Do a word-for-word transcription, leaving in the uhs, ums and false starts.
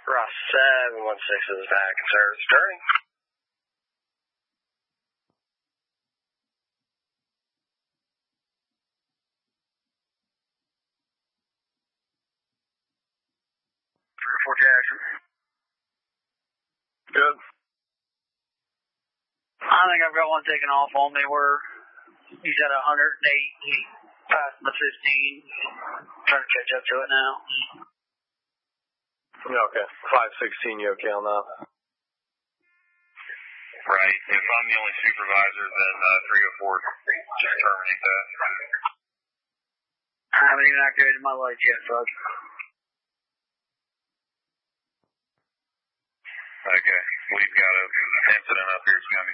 Ross seven one six is back in service. Turning. three oh four Jackson. Good. I think I've got one taken off on me where he's at one hundred eight, past the fifteen. Trying to catch up to it now. Yeah, okay. five sixteen, you okay on that? Right. If I'm the only supervisor, then uh, three oh four just terminate that. I haven't even activated my lights yet, bud. Okay. We've got a incident up here. It's going to be